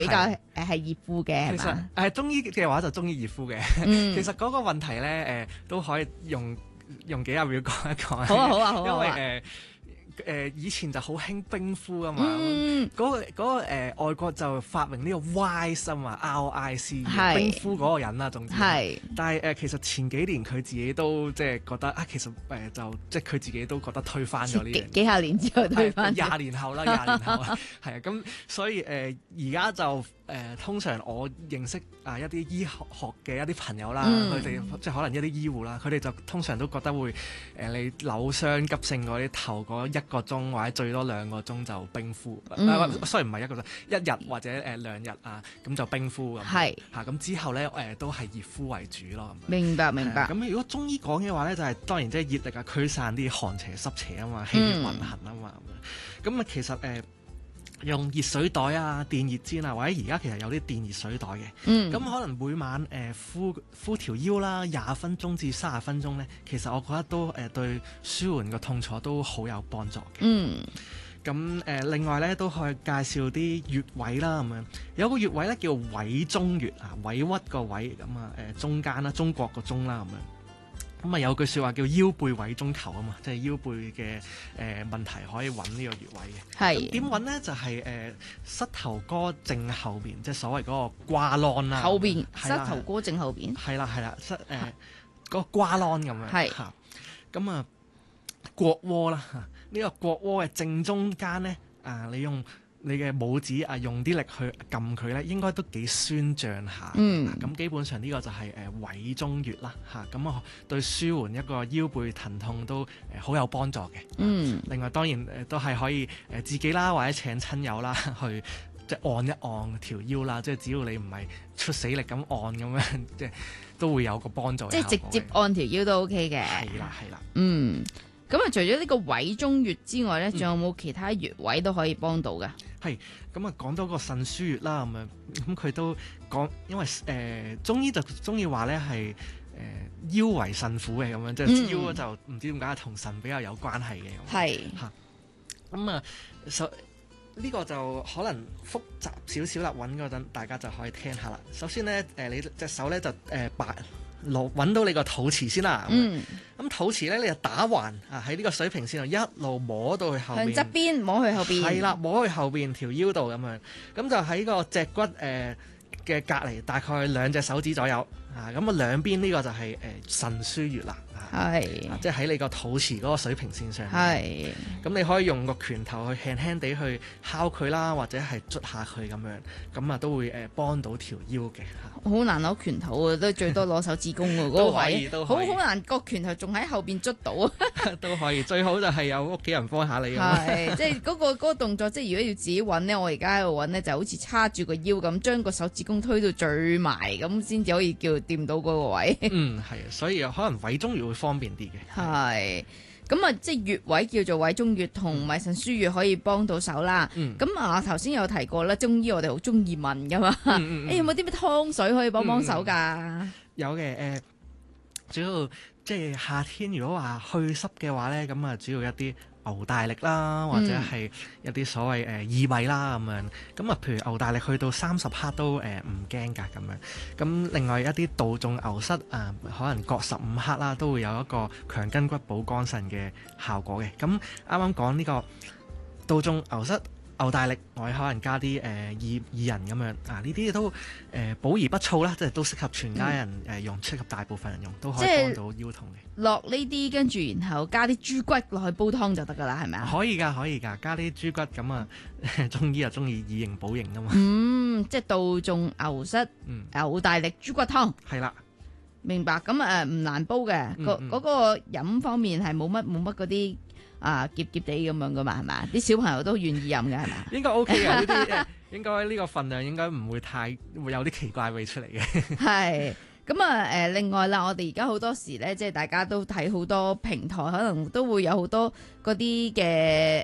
比較係熱敷嘅， 其實係嘛？ 中醫嘅話就中醫熱敷嘅。 嗯其實嗰個問題咧都可以用幾廿秒講一講。 好啊好啊好啊因好啊為以前就好興冰敷啊嘛。 嗯外國就發明呢個 RICE 啊嘛，RICE 係冰敷嗰個人啦，總之係但係其實前幾年佢自己都即係覺得其實就即係佢自己都覺得推翻咗呢樣嘢。 幾廿年之後推翻咗。 20年後啦，20年後啊，係啊，咁所以而家就通常我認識一啲醫學嘅一啲朋友啦，佢哋即係可能一啲醫護啦，佢哋就通常都覺得會你扭傷急性嗰啲頭嗰1個鐘或者最多2個鐘就冰敷，雖然唔係1個鐘，1日或者2日啊，咁就冰敷咁。 係咁之後咧都係熱敷為主咯。 明白明白。 咁如果中醫講嘅話咧，就係當然即係熱力啊，驅散啲寒邪濕邪啊嘛，氣血運行啊嘛。咁其實用熱水袋啊、電熱氈啊，或者而家其實有啲電熱水袋嘅。咁可能每晚敷條腰啦，20分鐘至30分鐘咧，其實我覺得都對舒緩個痛楚都好有幫助嘅。咁另外咧都可以介紹啲穴位啦，咁樣有個穴位咧叫委中穴啊，委屈個委咁啊，中間啦，中國個中啦咁樣。咁啊有句説話叫腰背委中求啊嘛，即係腰背嘅問題可以揾呢個穴位嘅。 係點揾咧？就係膝頭哥正後邊，即係所謂嗰個瓜啷啦。 後邊係啦膝頭哥正後邊。 係啦，嗰個瓜啷咁樣。 係嚇。咁啊，膕窩啦，呢個膕窩嘅正中間咧，你用你嘅拇指用啲力去撳佢咧，應該都幾酸脹下。咁基本上呢個就係委中穴啦，咁對舒緩一個腰背疼痛都好有幫助嘅。另外當然都係可以自己啦，或者請親友啦去即係按一按條腰啦，即係只要你唔係出死力咁按咁樣，即係都會有個幫助嘅效果嘅。 即係直接按條腰都 OK 嘅。 係啦。 咁啊，除咗呢個委中穴之外咧，仲有冇其他穴位都可以幫到㗎？ 係咁啊，講多個腎腧穴啦，咁佢都講，因為中醫就中意話咧係腰為腎府嘅咁樣，即係腰就唔知點解同腎比較有關係嘅。 係嚇咁啊，呢個就可能複雜少少啦，揾嗰陣大家就可以聽下啦。首先咧，你隻手咧就揾到你個肚臍先啦。咁肚臍咧你就打橫喺呢個水平線度一路摸到去後邊， 向側邊摸去後邊。 係啦，摸去後邊條腰度咁樣，咁就喺個脊骨嘅隔離大概2隻手指左右。咁啊兩邊呢個就係腎腧穴啦。 係即係喺你個肚臍嗰個水平線上面。 係咁你可以用個拳頭去輕輕地去敲佢啦，或者係捽下佢咁樣，咁都會幫到條腰嘅。 好難攞拳頭啊，都最多攞手指公喎嗰個位，好難個拳頭仲喺後邊捽到啊！ 都可以，最好就係有屋企人幫下你。 係，即係嗰個動作，即係如果要自己揾咧，我而家喺度揾咧，就好似叉住個腰咁，將個手指公推到最埋，咁先至可以叫掂到嗰個位。 係啊，所以可能委中穴會方便啲嘅。 係。咁啊，即係穴位叫做委中穴同埋腎腧穴可以幫到手啦。咁頭先有提過啦，中醫我哋好中意問噶嘛。有冇啲咩湯水可以幫手㗎？ 有嘅，主要即係夏天如果話去濕嘅話咧，咁主要一啲牛大力啦，或者係一啲所謂薏米啦咁樣。咁譬如牛大力去到30克都唔驚㗎咁樣。咁另外一啲杜仲牛膝可能各15克啦，都會有一個強筋骨補肝腎嘅效果嘅。咁啱啱講呢個杜仲牛膝、牛大力，我哋可能加啲薏仁咁樣呢啲都補而不燥啦，即係都適合全家人用，適合大部分人用，都可以幫到腰痛嘅。 落呢啲跟住然後加啲豬骨落去煲湯就得㗎啦，係咪啊？ 可以㗎，加啲豬骨咁啊！中醫又中意以形補形㗎嘛。 即係杜仲牛膝、牛大力豬骨湯。 係啦， 明白。咁唔難煲嘅，嗰個飲方面係冇乜嗰啲澀澀地咁樣噶嘛，係咪？啲小朋友都願意飲嘅係咪？ 應該 OK 嘅呢啲，應該呢個份量應該唔會會有啲奇怪味出嚟嘅。 係。咁另外啦，我哋而家好多時咧，即係大家都睇好多平台，可能都會有好多嗰啲嘅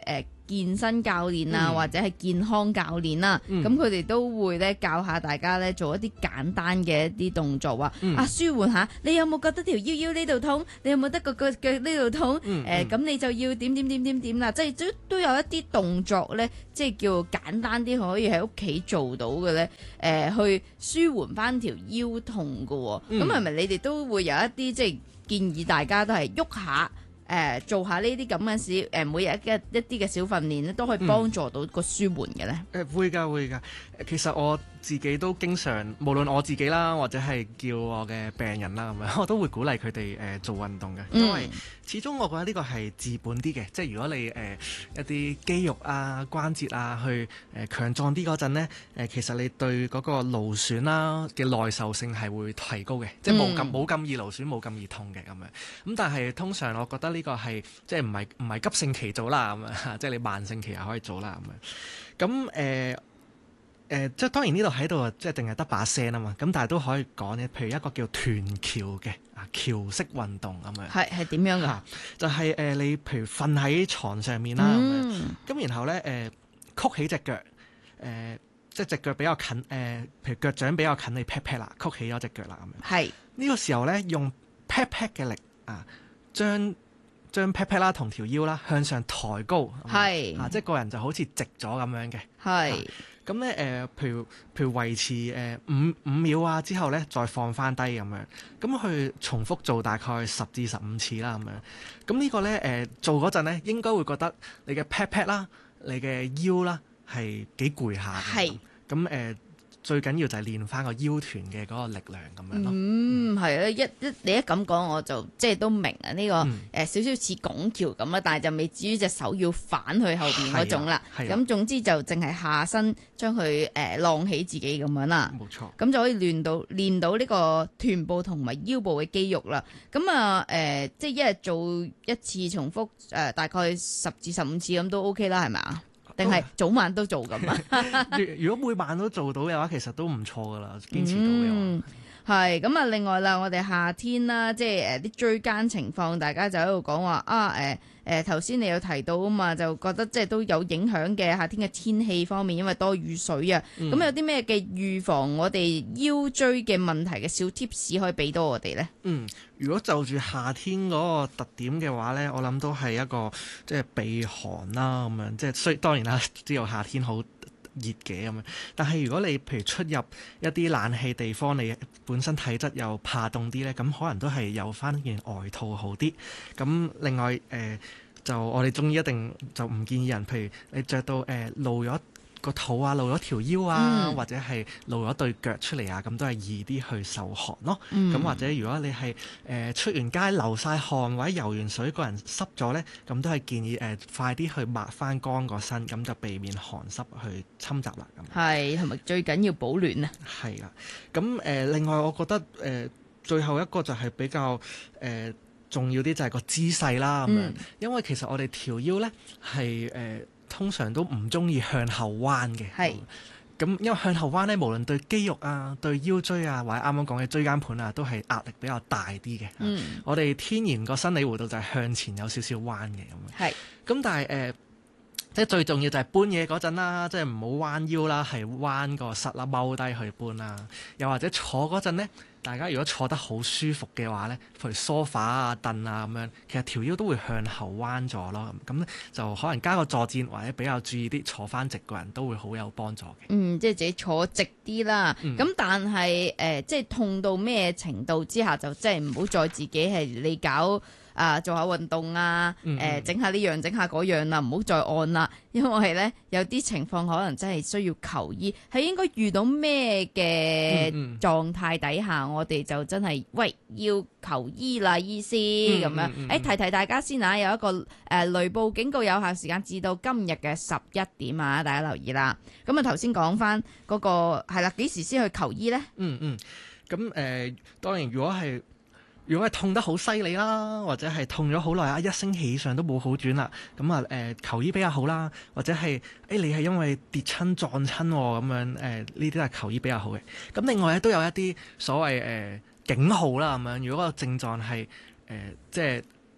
健身教練啊，或者係健康教練啦，咁佢哋都會咧教下大家咧做一啲簡單嘅一啲動作啊，舒緩下。你有冇覺得條腰呢度痛？你有冇得個腳呢度痛？咁你就要點啦，即係都有一啲動作咧，即係叫簡單啲可以喺屋企做到嘅咧，去舒緩翻條腰痛㗎喎。咁係咪你哋都會有一啲即係建議大家都係喐下？做下呢啲咁嘅事，每日一啲嘅小訓練咧，都可以幫助到個舒緩嘅咧。 會㗎。其實我自己都經常，無論我自己啦，或者係叫我嘅病人啦咁樣，我都會鼓勵佢哋做運動嘅，因為始終我覺得呢個係治本啲嘅。即係如果你一啲肌肉啊、關節啊去強壯啲嗰陣咧，其實你對嗰個勞損啦嘅耐受性係會提高嘅，即係冇咁易勞損，冇咁易痛嘅咁樣。咁但係通常我覺得呢個係即係唔係急性期做啦咁樣，即係你慢性期又可以做啦咁樣。咁即係當然呢度喺度即係淨係得把聲啊嘛，咁但係都可以講咧，譬如一個叫團橋嘅橋式運動咁樣。係點樣㗎？ 就係你譬如瞓喺床上面啦咁樣，咁然後咧曲起隻腳，即係隻腳比較近譬如腳掌比較近你 pat pat 啦，曲起咗隻腳啦咁樣。係呢個時候咧，用 pat pat 嘅力將 pat pat 啦同條腰啦向上抬高，即係個人就好似直咗咁樣嘅。咁咧譬如維持五秒啊之後咧，再放翻低咁樣，咁去重複做大概10至15次啦咁樣。咁呢個咧做嗰陣咧，應該會覺得你嘅 pat pat 啦，你嘅腰啦係幾攰下嘅。咁最緊要就係練翻個腰團嘅嗰個力量咁樣咯。 係啊，你一咁講我就即係都明啊。呢個少少似拱橋咁啦，但係就未至於隻手要反去後邊嗰種啦。咁總之就淨係下身將佢晾起自己咁樣啦。冇錯。咁就可以練到呢個臀部同埋腰部嘅肌肉啦。咁即係一日做一次重複大概10至15次咁都 OK 啦，係咪啊？定係早晚都做咁啊？ 如果每晚都做到嘅話，其實都唔錯噶啦，堅持到嘅話。 係咁啊！另外啦，我哋夏天啦，即係啲椎間情況，大家就喺度講話頭先你有提到啊嘛，就覺得即係都有影響嘅夏天嘅天氣方面，因為多雨水啊。咁有啲咩嘅預防我哋腰椎嘅問題嘅小 tips 可以俾到我哋咧？ 如果就住夏天嗰個特點嘅話咧，我諗都係一個即係避寒啦咁樣，即係當然啦，知道夏天好熱嘅咁樣，但係如果你譬如出入一啲冷氣地方，你本身體質又怕凍啲咧，咁可能都係有翻件外套好啲。咁另外就我哋中醫一定就唔建議人，譬如你着到露咗個肚啊，露咗條腰啊，或者係露咗對腳出嚟啊，咁都係易啲去受寒咯。咁或者如果你係出完街流晒汗或者游完水個人濕咗咧，咁都係建議快啲去抹翻乾個身，咁就避免寒濕去侵襲啦。咁係咪最緊要保暖啊？ 係啦。咁另外我覺得最後一個就係比較重要啲，就係個姿勢啦咁樣，因為其實我哋條腰咧係通常都唔中意向後彎嘅。咁因為向後彎咧，無論對肌肉啊、對腰椎啊，或者啱啱講嘅椎間盤啊，都係壓力比較大啲嘅。我哋天然個生理弧度就係向前有少少彎嘅咁樣。咁但係即係最重要就係搬嘢嗰陣啦，即係唔好彎腰啦，係彎個膝啦，踎低去搬啦。又或者坐嗰陣咧，大家如果坐得好舒服嘅話咧，譬如梳化啊、凳啊咁樣，其實條腰都會向後彎咗咯。咁就可能加個坐墊，或者比較注意啲坐翻直個人都會好有幫助嘅。 即係自己坐直啲啦。咁但係即係痛到咩程度之下，就即係唔好再自己係你搞。做下運動啊，整下呢樣整下嗰樣啦，唔好再按啦，因為咧有啲情況可能真係需要求醫，係應該遇到咩嘅狀態底下，我哋就真係要求醫啦，醫師咁樣。提提大家先啊，有一個雷暴警告有效時間至到今日嘅11點啊，大家留意啦。咁啊頭先講翻嗰個係啦，幾時先去求醫咧？ 咁當然如果係痛得好犀利啦，或者係痛咗好耐啊，一星期以上都冇好轉啦，咁求醫比較好啦。或者係你係因為跌親撞親咁樣呢啲都係求醫比較好嘅。咁另外咧都有一啲所謂警號啦咁樣，如果個症狀係即係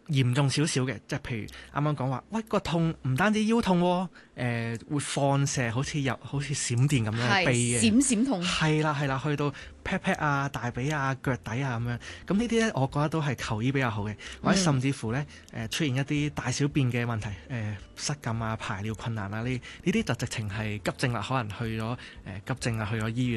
嚴重少少嘅，即係譬如啱啱講話，喂個痛唔單止腰痛喎，會放射好似閃電咁樣鼻嘅， 閃閃痛， 係啦，去到 pat pat 啊、大髀啊、腳底啊咁樣，咁呢啲咧我覺得都係求醫比較好嘅，或者甚至乎咧出現一啲大小便嘅問題，失禁啊、排尿困難啊呢啲就直情係急症啦，可能去咗急症啊，去咗醫院。